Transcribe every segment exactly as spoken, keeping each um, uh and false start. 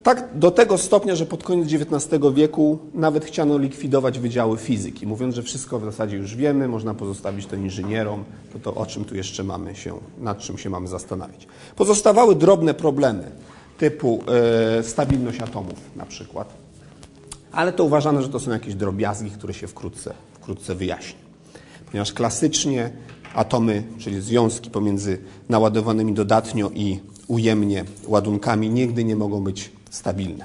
Tak do tego stopnia, że pod koniec dziewiętnastego wieku nawet chciano likwidować wydziały fizyki, mówiąc, że wszystko w zasadzie już wiemy, można pozostawić to inżynierom, to to o czym tu jeszcze mamy się, nad czym się mamy zastanawiać. Pozostawały drobne problemy typu e, stabilność atomów na przykład, ale to uważano, że to są jakieś drobiazgi, które się wkrótce, wkrótce wyjaśni. Ponieważ klasycznie atomy, czyli związki pomiędzy naładowanymi dodatnio i ujemnie ładunkami nigdy nie mogą być stabilne.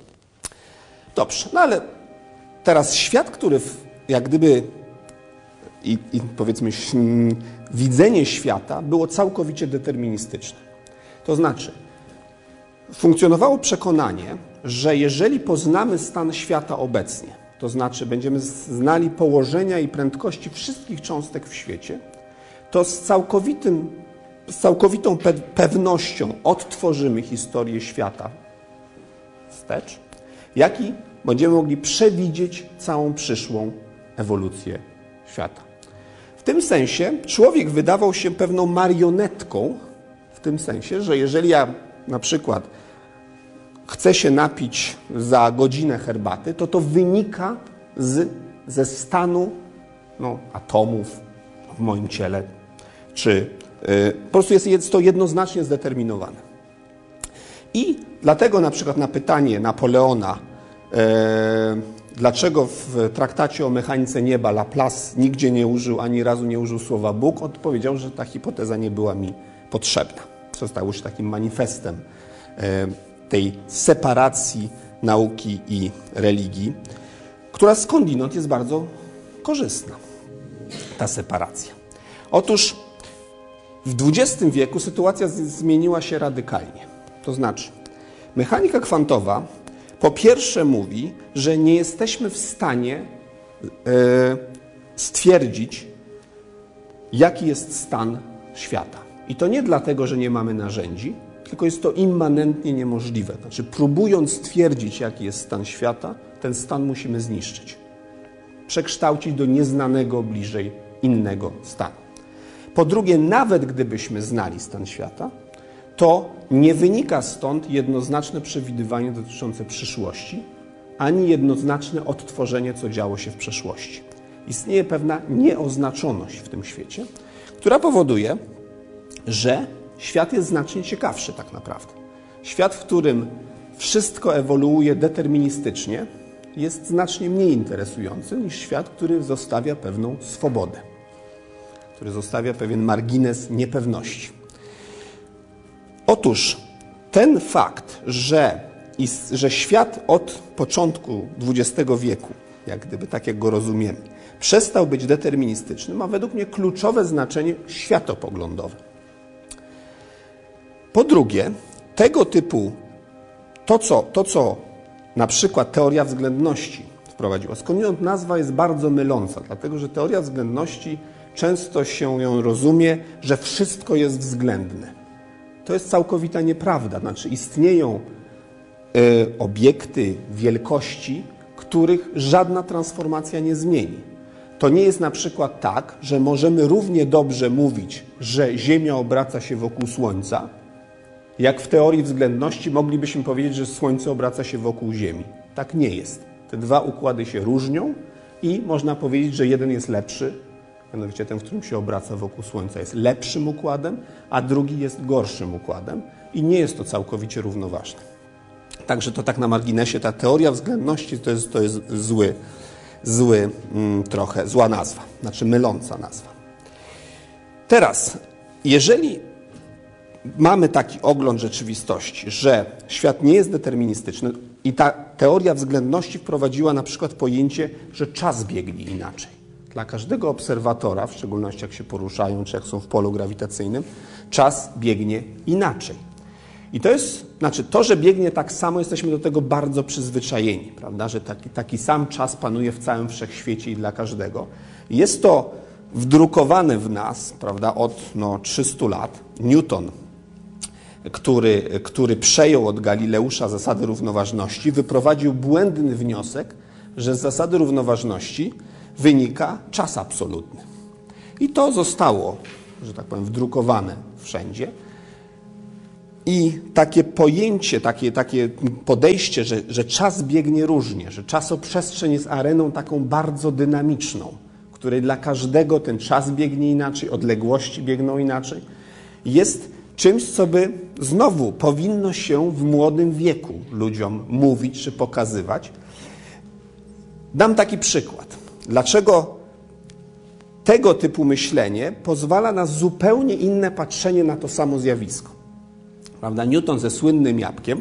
Dobrze, no ale teraz świat, który w, jak gdyby i, i powiedzmy widzenie świata było całkowicie deterministyczne. To znaczy funkcjonowało przekonanie, że jeżeli poznamy stan świata obecnie, to znaczy będziemy znali położenia i prędkości wszystkich cząstek w świecie, to z całkowitym, z całkowitą pe pewnością odtworzymy historię świata wstecz, jak i będziemy mogli przewidzieć całą przyszłą ewolucję świata. W tym sensie człowiek wydawał się pewną marionetką, w tym sensie, że jeżeli ja na przykład chcę się napić za godzinę herbaty, to to wynika z, ze stanu no, atomów w moim ciele, czy yy, po prostu jest, jest to jednoznacznie zdeterminowane. I dlatego na przykład na pytanie Napoleona, yy, dlaczego w traktacie o mechanice nieba Laplace nigdzie nie użył, ani razu nie użył słowa Bóg, odpowiedział, że ta hipoteza nie była mi potrzebna. Co stało się takim manifestem yy, tej separacji nauki i religii, która skądinąd jest bardzo korzystna, ta separacja. Otóż w dwudziestym wieku sytuacja zmieniła się radykalnie. To znaczy, mechanika kwantowa po pierwsze mówi, że nie jesteśmy w stanie e, stwierdzić, jaki jest stan świata. I to nie dlatego, że nie mamy narzędzi, tylko jest to immanentnie niemożliwe. Znaczy, próbując stwierdzić, jaki jest stan świata, ten stan musimy zniszczyć. Przekształcić do nieznanego bliżej innego stanu. Po drugie, nawet gdybyśmy znali stan świata, to nie wynika stąd jednoznaczne przewidywanie dotyczące przyszłości, ani jednoznaczne odtworzenie, co działo się w przeszłości. Istnieje pewna nieoznaczoność w tym świecie, która powoduje, że świat jest znacznie ciekawszy tak naprawdę. Świat, w którym wszystko ewoluuje deterministycznie, jest znacznie mniej interesujący niż świat, który zostawia pewną swobodę, który zostawia pewien margines niepewności. Otóż ten fakt, że, że świat od początku dwudziestego wieku, jak gdyby tak jak go rozumiemy, przestał być deterministyczny, ma według mnie kluczowe znaczenie światopoglądowe. Po drugie, tego typu, to co, to co na przykład teoria względności wprowadziła, skądinąd nazwa jest bardzo myląca, dlatego że teoria względności często się ją rozumie, że wszystko jest względne. To jest całkowita nieprawda, znaczy istnieją y, obiekty wielkości, których żadna transformacja nie zmieni. To nie jest na przykład tak, że możemy równie dobrze mówić, że Ziemia obraca się wokół Słońca, jak w teorii względności moglibyśmy powiedzieć, że Słońce obraca się wokół Ziemi. Tak nie jest. Te dwa układy się różnią i można powiedzieć, że jeden jest lepszy, mianowicie ten, w którym się obraca wokół Słońca, jest lepszym układem, a drugi jest gorszym układem i nie jest to całkowicie równoważne. Także to tak na marginesie, ta teoria względności to jest, to jest zły, zły mm, trochę, zła nazwa, znaczy myląca nazwa. Teraz, jeżeli mamy taki ogląd rzeczywistości, że świat nie jest deterministyczny i ta teoria względności wprowadziła na przykład pojęcie, że czas biegnie inaczej. Dla każdego obserwatora, w szczególności jak się poruszają, czy jak są w polu grawitacyjnym, czas biegnie inaczej. I to jest, znaczy to, że biegnie tak samo, jesteśmy do tego bardzo przyzwyczajeni, prawda, że taki, taki sam czas panuje w całym wszechświecie i dla każdego. Jest to wdrukowane w nas, prawda, od no, trzystu lat. Newton, który, który przejął od Galileusza zasady równoważności, wyprowadził błędny wniosek, że z zasady równoważności wynika czas absolutny. I to zostało, że tak powiem, wdrukowane wszędzie. I takie pojęcie, takie, takie podejście, że, że czas biegnie różnie, że czasoprzestrzeń jest areną taką bardzo dynamiczną, w której dla każdego ten czas biegnie inaczej, odległości biegną inaczej, jest czymś, co by znowu powinno się w młodym wieku ludziom mówić czy pokazywać. Dam taki przykład. Dlaczego tego typu myślenie pozwala na zupełnie inne patrzenie na to samo zjawisko? Prawda? Newton ze słynnym jabłkiem,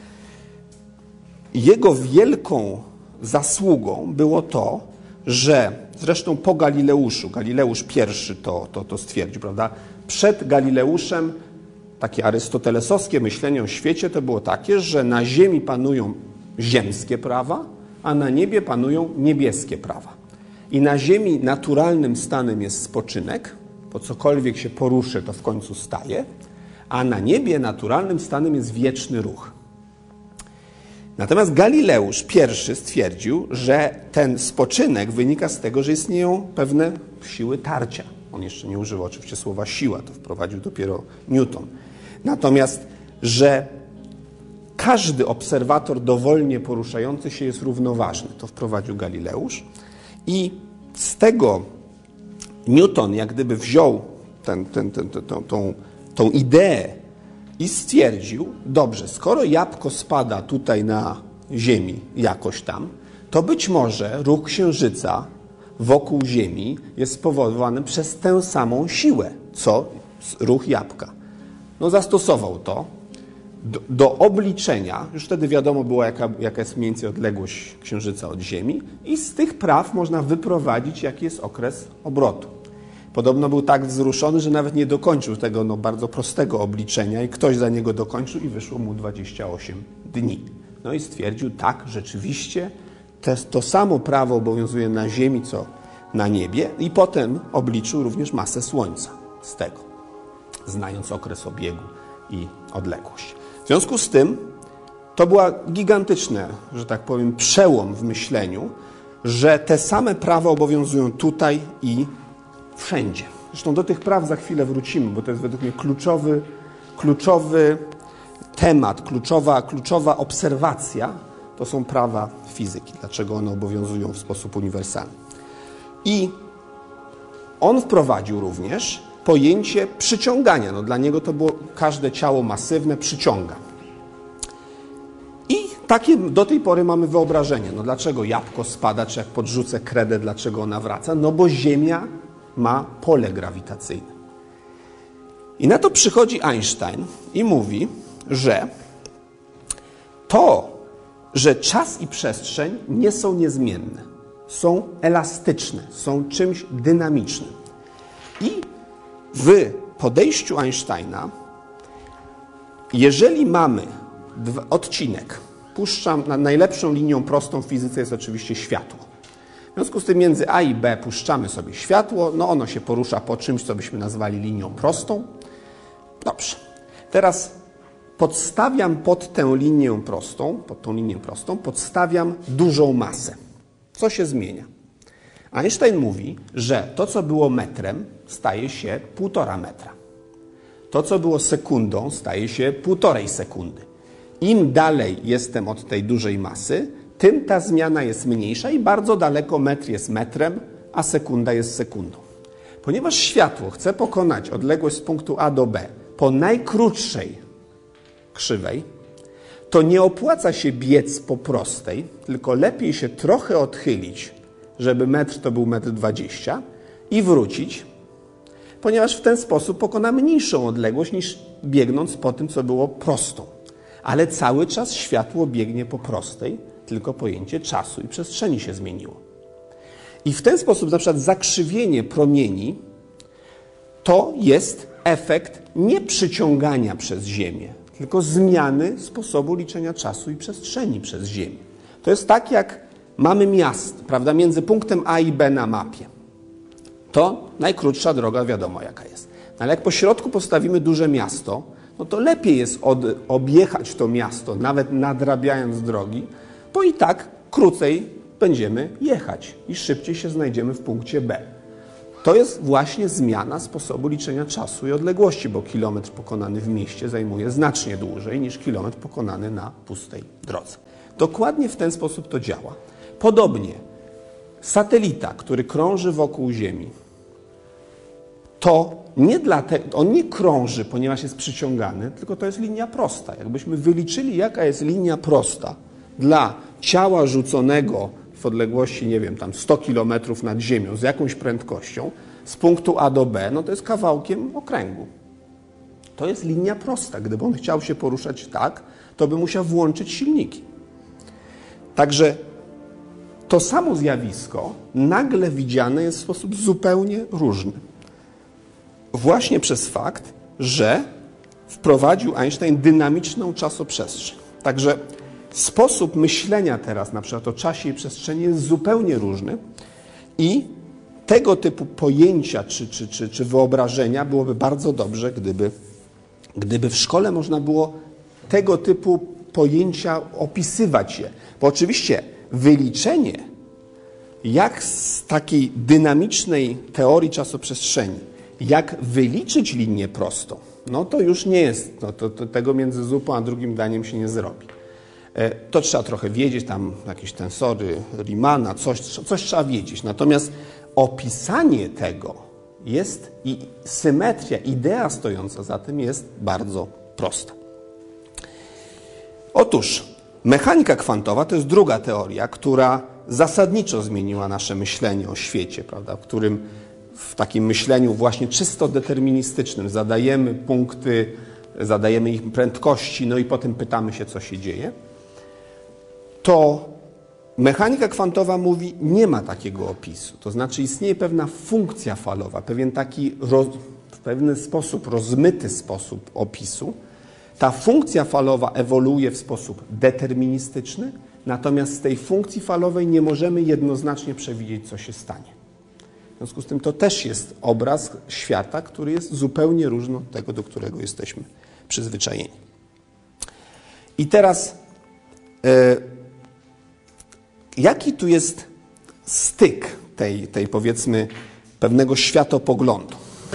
jego wielką zasługą było to, że zresztą po Galileuszu, Galileusz pierwszy to, to, to stwierdził, prawda? Przed Galileuszem takie arystotelesowskie myślenie o świecie to było takie, że na ziemi panują ziemskie prawa, a na niebie panują niebieskie prawa. I na ziemi naturalnym stanem jest spoczynek, bo cokolwiek się poruszy, to w końcu staje, a na niebie naturalnym stanem jest wieczny ruch. Natomiast Galileusz pierwszy stwierdził, że ten spoczynek wynika z tego, że istnieją pewne siły tarcia. On jeszcze nie używał oczywiście słowa siła, to wprowadził dopiero Newton. Natomiast, że każdy obserwator dowolnie poruszający się jest równoważny, to wprowadził Galileusz. I z tego Newton jak gdyby wziął ten, ten, ten, ten, tą, tą, tą ideę i stwierdził, dobrze, skoro jabłko spada tutaj na Ziemi jakoś tam, to być może ruch Księżyca wokół Ziemi jest spowodowany przez tę samą siłę, co ruch jabłka. No zastosował to do, do obliczenia, już wtedy wiadomo było, jaka, jaka jest mniej więcej odległość Księżyca od Ziemi i z tych praw można wyprowadzić, jaki jest okres obrotu. Podobno był tak wzruszony, że nawet nie dokończył tego no, bardzo prostego obliczenia i ktoś za niego dokończył i wyszło mu dwadzieścia osiem dni. No i stwierdził, tak, rzeczywiście te, to samo prawo obowiązuje na Ziemi, co na niebie i potem obliczył również masę Słońca z tego, znając okres obiegu i odległość. W związku z tym to była gigantyczny, że tak powiem, przełom w myśleniu, że te same prawa obowiązują tutaj i wszędzie. Zresztą do tych praw za chwilę wrócimy, bo to jest według mnie kluczowy, kluczowy temat, kluczowa, kluczowa obserwacja to są prawa fizyki. Dlaczego one obowiązują w sposób uniwersalny. I on wprowadził również pojęcie przyciągania. No, dla niego to było każde ciało masywne przyciąga. I takie do tej pory mamy wyobrażenie. No, dlaczego jabłko spada, czy jak podrzucę kredę, dlaczego ona wraca? No bo Ziemia ma pole grawitacyjne. I na to przychodzi Einstein i mówi, że to, że czas i przestrzeń nie są niezmienne, są elastyczne, są czymś dynamicznym. I w podejściu Einsteina, jeżeli mamy odcinek, puszczam, najlepszą linią prostą w fizyce jest oczywiście światło. W związku z tym między A i B puszczamy sobie światło, no ono się porusza po czymś, co byśmy nazwali linią prostą. Dobrze. Teraz podstawiam pod tę linię prostą, pod tą linię prostą, podstawiam dużą masę. Co się zmienia? Einstein mówi, że to, co było metrem, staje się półtora metra. To, co było sekundą, staje się półtorej sekundy. Im dalej jestem od tej dużej masy, tym ta zmiana jest mniejsza i bardzo daleko metr jest metrem, a sekunda jest sekundą. Ponieważ światło chce pokonać odległość z punktu A do B po najkrótszej krzywej, to nie opłaca się biec po prostej, tylko lepiej się trochę odchylić, żeby metr to był metr dwadzieścia i wrócić, ponieważ w ten sposób pokona mniejszą odległość niż biegnąc po tym, co było prostą. Ale cały czas światło biegnie po prostej, tylko pojęcie czasu i przestrzeni się zmieniło. I w ten sposób na przykład zakrzywienie promieni to jest efekt nie przyciągania przez Ziemię, tylko zmiany sposobu liczenia czasu i przestrzeni przez Ziemię. To jest tak, jak mamy miasto, prawda, między punktem A i B na mapie. To najkrótsza droga, wiadomo jaka jest. Ale jak po środku postawimy duże miasto, no to lepiej jest od, objechać to miasto, nawet nadrabiając drogi, bo i tak krócej będziemy jechać i szybciej się znajdziemy w punkcie B. to jest właśnie zmiana sposobu liczenia czasu i odległości, bo kilometr pokonany w mieście zajmuje znacznie dłużej niż kilometr pokonany na pustej drodze. Dokładnie w ten sposób to działa. Podobnie satelita, który krąży wokół Ziemi, to nie dlatego, on nie krąży, ponieważ jest przyciągany, tylko to jest linia prosta. Jakbyśmy wyliczyli, jaka jest linia prosta dla ciała rzuconego w odległości, nie wiem, tam sto kilometrów nad Ziemią z jakąś prędkością, z punktu A do B, no to jest kawałkiem okręgu. To jest linia prosta. Gdyby on chciał się poruszać tak, to by musiał włączyć silniki. Także to samo zjawisko nagle widziane jest w sposób zupełnie różny. Właśnie przez fakt, że wprowadził Einstein dynamiczną czasoprzestrzeń. Także sposób myślenia teraz na przykład o czasie i przestrzeni jest zupełnie różny i tego typu pojęcia czy, czy, czy, czy wyobrażenia byłoby bardzo dobrze, gdyby, gdyby w szkole można było tego typu pojęcia opisywać je. Bo oczywiście wyliczenie, jak z takiej dynamicznej teorii czasoprzestrzeni, jak wyliczyć linię prostą, no to już nie jest, no to, to tego między zupą a drugim daniem się nie zrobi. To trzeba trochę wiedzieć, tam jakieś tensory Riemanna, coś, coś trzeba wiedzieć. Natomiast opisanie tego jest i symetria, idea stojąca za tym jest bardzo prosta. Otóż mechanika kwantowa to jest druga teoria, która zasadniczo zmieniła nasze myślenie o świecie, prawda, w którym w takim myśleniu właśnie czysto deterministycznym zadajemy punkty, zadajemy ich prędkości, no i potem pytamy się, co się dzieje. To mechanika kwantowa mówi, nie ma takiego opisu. To znaczy istnieje pewna funkcja falowa, pewien taki roz, w pewien sposób, rozmyty sposób opisu. Ta funkcja falowa ewoluuje w sposób deterministyczny, natomiast z tej funkcji falowej nie możemy jednoznacznie przewidzieć, co się stanie. W związku z tym to też jest obraz świata, który jest zupełnie różny od tego, do którego jesteśmy przyzwyczajeni. I teraz e, jaki tu jest styk tej, tej, powiedzmy, pewnego światopoglądu?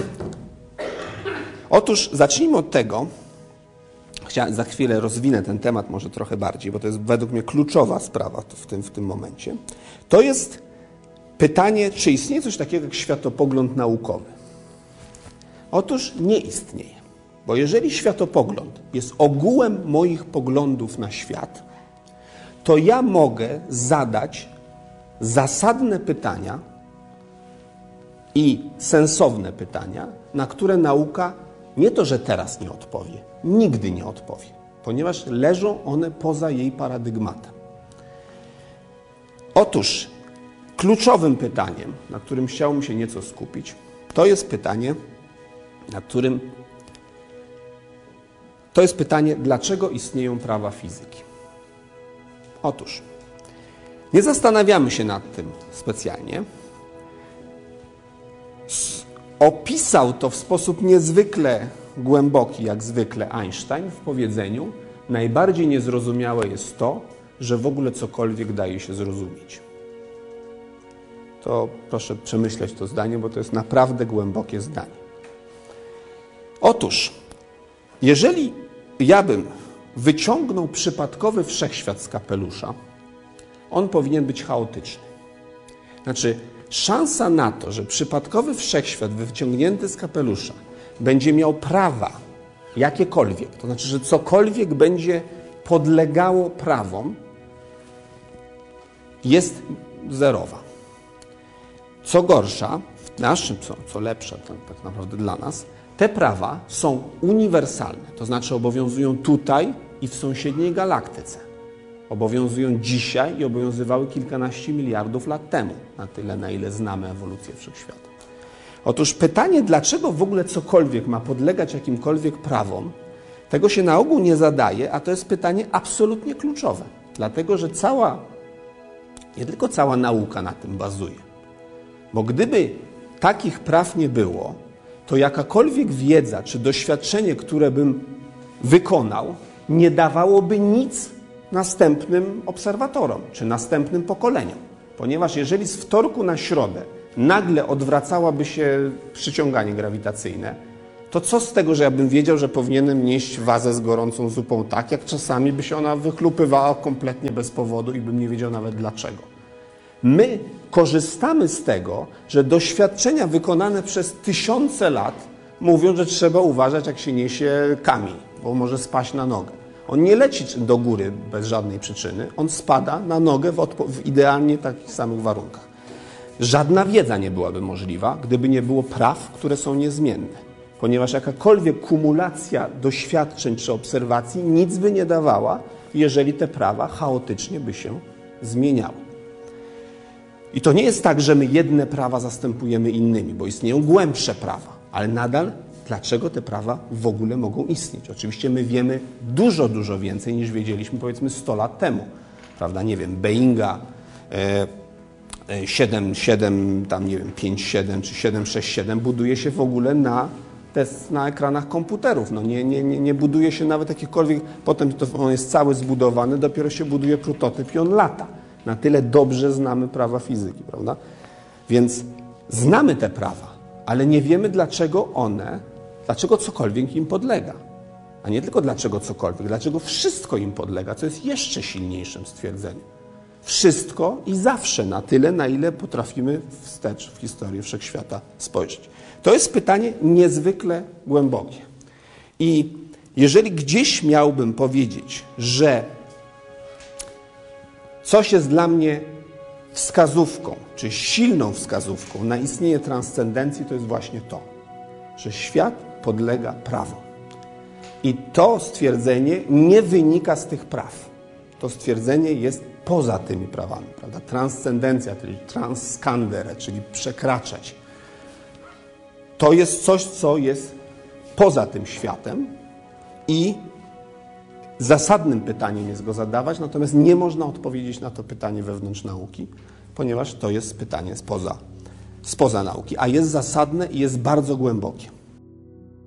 Otóż zacznijmy od tego, chciałem, za chwilę rozwinę ten temat może trochę bardziej, bo to jest według mnie kluczowa sprawa w tym, w tym momencie. To jest pytanie, czy istnieje coś takiego jak światopogląd naukowy? Otóż nie istnieje, bo jeżeli światopogląd jest ogółem moich poglądów na świat, to ja mogę zadać zasadne pytania i sensowne pytania, na które nauka nie to, że teraz nie odpowie, nigdy nie odpowie, ponieważ leżą one poza jej paradygmatem. Otóż kluczowym pytaniem, na którym chciałbym się nieco skupić, to jest pytanie, na którym to jest pytanie, dlaczego istnieją prawa fizyki. Otóż nie zastanawiamy się nad tym specjalnie. Opisał to w sposób niezwykle głęboki, jak zwykle Einstein w powiedzeniu: najbardziej niezrozumiałe jest to, że w ogóle cokolwiek daje się zrozumieć. To proszę przemyśleć to zdanie, bo to jest naprawdę głębokie zdanie. Otóż, jeżeli ja bym wyciągnął przypadkowy wszechświat z kapelusza, on powinien być chaotyczny. Znaczy, szansa na to, że przypadkowy wszechświat wyciągnięty z kapelusza będzie miał prawa jakiekolwiek, to znaczy, że cokolwiek będzie podlegało prawom, jest zerowa. Co gorsza, w naszym, co, co lepsze tak, tak naprawdę dla nas, te prawa są uniwersalne, to znaczy obowiązują tutaj i w sąsiedniej galaktyce. Obowiązują dzisiaj i obowiązywały kilkanaście miliardów lat temu, na tyle, na ile znamy ewolucję wszechświata. Otóż pytanie, dlaczego w ogóle cokolwiek ma podlegać jakimkolwiek prawom, tego się na ogół nie zadaje, a to jest pytanie absolutnie kluczowe. Dlatego, że cała, nie tylko cała nauka na tym bazuje. Bo gdyby takich praw nie było, to jakakolwiek wiedza czy doświadczenie, które bym wykonał, nie dawałoby nic następnym obserwatorom czy następnym pokoleniom. Ponieważ jeżeli z wtorku na środę nagle odwracałaby się przyciąganie grawitacyjne, to co z tego, że ja bym wiedział, że powinienem nieść wazę z gorącą zupą tak, jak czasami by się ona wychlupywała kompletnie bez powodu i bym nie wiedział nawet dlaczego. My korzystamy z tego, że doświadczenia wykonane przez tysiące lat mówią, że trzeba uważać, jak się niesie kamień, bo może spaść na nogę. On nie leci do góry bez żadnej przyczyny, on spada na nogę w, w idealnie takich samych warunkach. Żadna wiedza nie byłaby możliwa, gdyby nie było praw, które są niezmienne. Ponieważ jakakolwiek kumulacja doświadczeń czy obserwacji nic by nie dawała, jeżeli te prawa chaotycznie by się zmieniały. I to nie jest tak, że my jedne prawa zastępujemy innymi, bo istnieją głębsze prawa, ale nadal dlaczego te prawa w ogóle mogą istnieć? Oczywiście my wiemy dużo, dużo więcej niż wiedzieliśmy powiedzmy sto lat temu. Prawda? Nie wiem, Boeinga e, siedem siedem, tam nie wiem, pięć siedem czy siedem sześć siedem buduje się w ogóle na, test, na ekranach komputerów. No nie, nie, nie, nie buduje się nawet jakichkolwiek, potem to on jest cały zbudowany, dopiero się buduje prototyp i on lata. Na tyle dobrze znamy prawa fizyki, prawda? Więc znamy te prawa, ale nie wiemy, dlaczego one, dlaczego cokolwiek im podlega. A nie tylko dlaczego cokolwiek, dlaczego wszystko im podlega, co jest jeszcze silniejszym stwierdzeniem. Wszystko i zawsze na tyle, na ile potrafimy wstecz w historię wszechświata spojrzeć. To jest pytanie niezwykle głębokie. I jeżeli gdzieś miałbym powiedzieć, że coś jest dla mnie wskazówką, czy silną wskazówką na istnienie transcendencji, to jest właśnie to, że świat podlega prawom. I to stwierdzenie nie wynika z tych praw. To stwierdzenie jest poza tymi prawami, prawda? Transcendencja, czyli transkandere, czyli przekraczać. To jest coś, co jest poza tym światem i zasadnym pytaniem jest go zadawać, natomiast nie można odpowiedzieć na to pytanie wewnątrz nauki, ponieważ to jest pytanie spoza, spoza nauki, a jest zasadne i jest bardzo głębokie.